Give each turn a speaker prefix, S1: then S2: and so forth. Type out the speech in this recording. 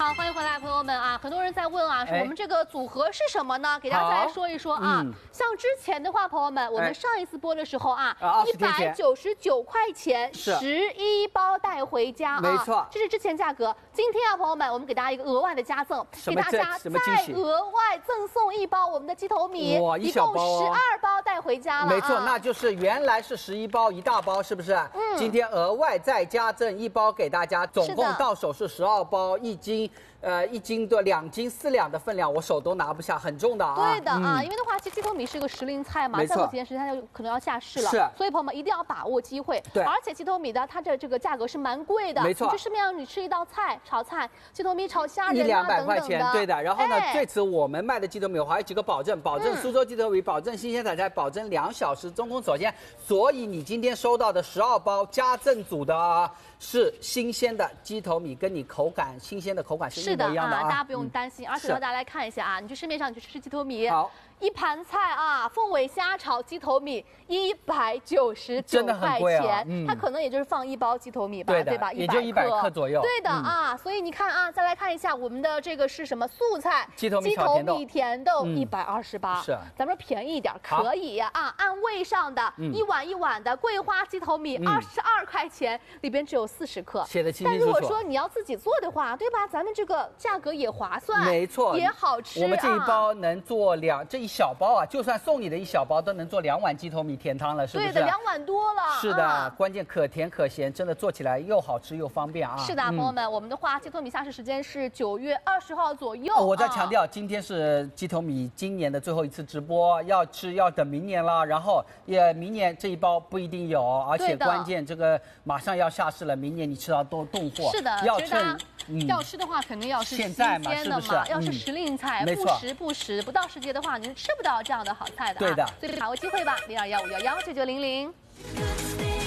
S1: 好，欢迎回来，朋友们啊！很多人在问啊，说我们这个组合是什么呢？给大家再来说一说啊。像之前的话，朋友们，我们上一次播的时候啊，199块钱11包带回家啊，
S2: 没错，
S1: 这是之前价格。今天啊，朋友们，我们给大家一个额外的加赠，给大家再额外赠送1包我们的鸡头米，一共12包带回家了。
S2: 没错，那就是原来是11包一大包，是不是？今天额外再加赠1包给大家，总共到手是12包，1斤。1斤的2斤4两的分量，我手都拿不下，很重的啊。
S1: 对的啊，因为的话，其实鸡头米是个时令菜嘛，再过几天时间它就可能要下市了。
S2: 是，
S1: 所以朋友们一定要把握机会。对，而且鸡头米的它的这个价格是蛮贵的，
S2: 没错。
S1: 你去市面上你吃一道菜，炒菜，鸡头米炒虾仁啊
S2: 100-200块钱，对的。然后呢，这次我们卖的鸡头米还有几个保证，保证苏州鸡头米，保证新鲜采摘，保证2小时中空锁鲜。所以你今天收到的12包加赠组的啊，是新鲜的鸡头米，跟你口感新鲜的口感是一模一样的啊，
S1: 大家不用担心。而且让大家来看一下啊，你去市面上你去吃鸡头米，
S2: 好。
S1: 一盘菜啊，凤尾虾炒鸡头米199块钱，它可能也就是放1包鸡头米吧，对吧？
S2: 也就100克左右。
S1: 对的啊，所以你看啊，再来看一下我们的这个是什么素菜？
S2: 鸡头米
S1: 甜豆128，
S2: 是，
S1: 咱们便宜一点可以啊。按位上的1碗1碗的桂花鸡头米22块钱，里边只有40克，
S2: 写的清清楚楚。
S1: 但如果说你要自己做的话，对吧？咱们这个价格也划算，
S2: 没错，
S1: 也好吃。
S2: 我们这一包能做这一小包啊，就算送你的一小包都能做2碗鸡头米甜汤了，是不是？
S1: 对的，2碗多了。
S2: 是的，关键可甜可咸，真的做起来又好吃又方便啊。
S1: 是的，朋友们，我们的话鸡头米下市时间是9月20号左右。
S2: 我再强调，今天是鸡头米今年的最后一次直播，要吃要等明年了，然后明年这一包不一定有，而且关键这个马上要下市了，明年你吃到都冻货。
S1: 是的，
S2: 要趁
S1: 要吃的话肯定要是
S2: 现在嘛，
S1: 是不是？要是时令菜，不时不到时节的话，你是吃不到这样的好菜的。
S2: 对的，
S1: 所以把握机会吧，0215119900。